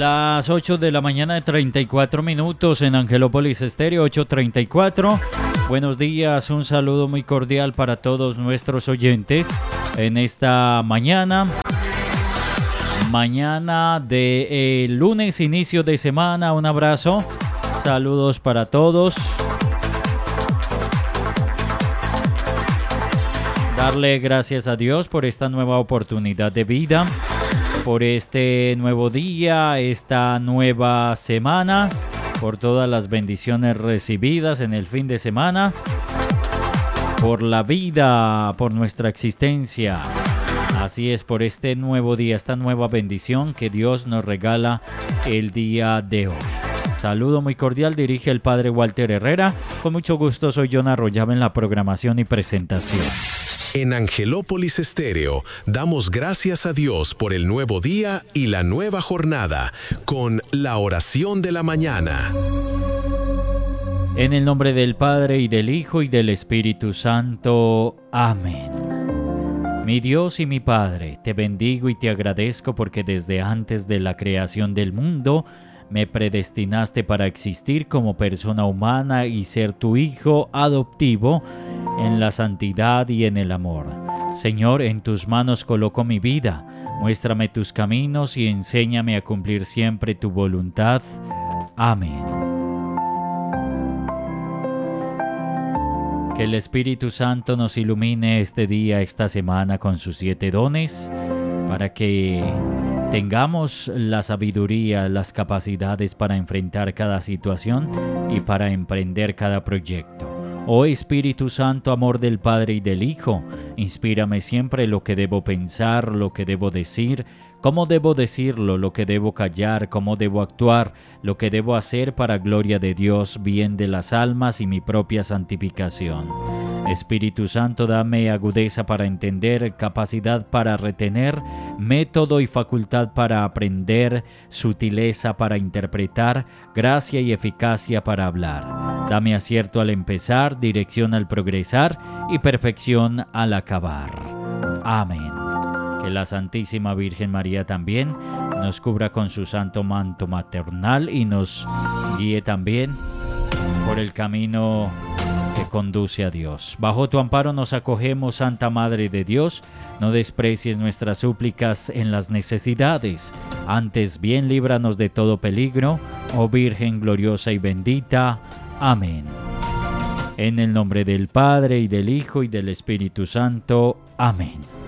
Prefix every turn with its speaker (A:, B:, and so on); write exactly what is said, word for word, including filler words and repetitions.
A: Las ocho de la mañana, treinta y cuatro minutos en Angelópolis Estéreo, ocho treinta y cuatro. Buenos días, un saludo muy cordial para todos nuestros oyentes en esta mañana. Mañana de eh, lunes, inicio de semana, un abrazo. Saludos para todos. Darle gracias a Dios por esta nueva oportunidad de vida, por este nuevo día, esta nueva semana, por todas las bendiciones recibidas en el fin de semana, por la vida, por nuestra existencia. Así es, por este nuevo día, esta nueva bendición que Dios nos regala el día de hoy. Saludo muy cordial, dirige el Padre Walter Herrera. Con mucho gusto, soy John Arroyave en la programación y presentación.
B: En Angelópolis Estéreo damos gracias a Dios por el nuevo día y la nueva jornada con la oración de la mañana.
A: En el nombre del Padre y del Hijo y del Espíritu Santo. Amén. Mi Dios y mi Padre, te bendigo y te agradezco porque desde antes de la creación del mundo me predestinaste para existir como persona humana y ser tu hijo adoptivo en la santidad y en el amor. Señor, en tus manos coloco mi vida. Muéstrame tus caminos y enséñame a cumplir siempre tu voluntad. Amén. Que el Espíritu Santo nos ilumine este día, esta semana con sus siete dones, para que tengamos la sabiduría, las capacidades para enfrentar cada situación y para emprender cada proyecto. Oh Espíritu Santo, amor del Padre y del Hijo, inspírame siempre lo que debo pensar, lo que debo decir, cómo debo decirlo, lo que debo callar, cómo debo actuar, lo que debo hacer para gloria de Dios, bien de las almas y mi propia santificación. Espíritu Santo, dame agudeza para entender, capacidad para retener, método y facultad para aprender, sutileza para interpretar, gracia y eficacia para hablar. Dame acierto al empezar, dirección al progresar y perfección al acabar. Amén. Que la Santísima Virgen María también nos cubra con su santo manto maternal y nos guíe también por el camino que conduce a Dios. Bajo tu amparo nos acogemos, Santa Madre de Dios. No desprecies nuestras súplicas en las necesidades. Antes bien líbranos de todo peligro, oh Virgen gloriosa y bendita. Amén. En el nombre del Padre, y del Hijo, y del Espíritu Santo. Amén.